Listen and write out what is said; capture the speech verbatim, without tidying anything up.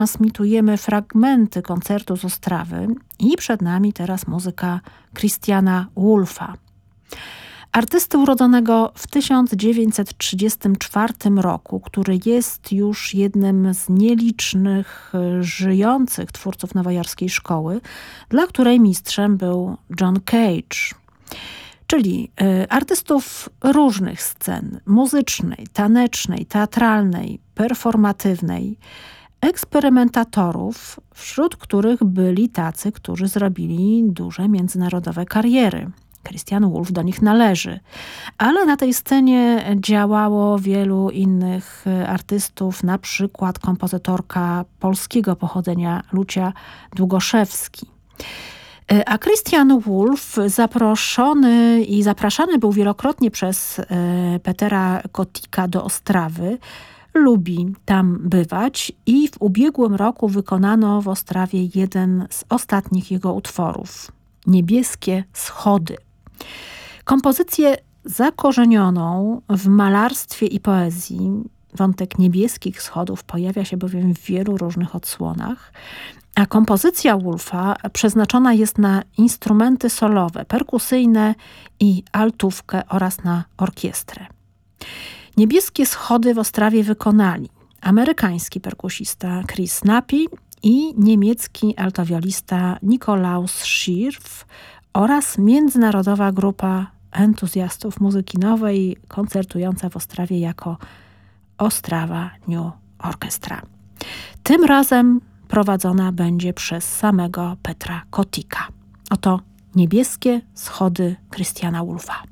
transmitujemy fragmenty koncertu z Ostrawy i przed nami teraz muzyka Christiana Wolfa. Artysty urodzonego w tysiąc dziewięćset trzydziestym czwartym roku, który jest już jednym z nielicznych żyjących twórców nowojorskiej szkoły, dla której mistrzem był John Cage. Czyli y, artystów różnych scen, muzycznej, tanecznej, teatralnej, performatywnej, eksperymentatorów, wśród których byli tacy, którzy zrobili duże międzynarodowe kariery. Christian Wolf do nich należy. Ale na tej scenie działało wielu innych artystów, na przykład kompozytorka polskiego pochodzenia Lucia Długoszewski. A Christian Wolf zaproszony i zapraszany był wielokrotnie przez Petera Kotika do Ostrawy. Lubi tam bywać i w ubiegłym roku wykonano w Ostrawie jeden z ostatnich jego utworów. Niebieskie schody. Kompozycję zakorzenioną w malarstwie i poezji. Wątek niebieskich schodów pojawia się bowiem w wielu różnych odsłonach, a kompozycja Wolfa przeznaczona jest na instrumenty solowe, perkusyjne i altówkę oraz na orkiestrę. Niebieskie schody w Ostrawie wykonali amerykański perkusista Chris Snappy i niemiecki altowiolista Nikolaus Schirf oraz międzynarodowa grupa entuzjastów muzyki nowej koncertująca w Ostrawie jako Ostrawa New Orchestra. Tym razem prowadzona będzie przez samego Petra Kotika. Oto niebieskie schody Christiana Wolfa.